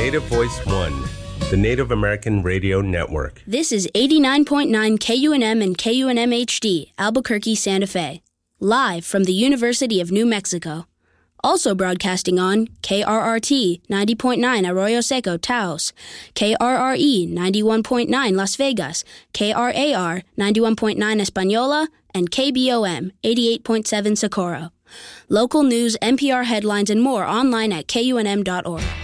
Native Voice One, the Native American Radio Network. This is 89.9 KUNM and KUNM HD, Albuquerque, Santa Fe. Live from the University of New Mexico. Also broadcasting on KRRT 90.9 Arroyo Seco, Taos, KRRE 91.9 Las Vegas, KRAR 91.9 Española, and KBOM 88.7 Socorro. Local news, NPR headlines, and more online at KUNM.org.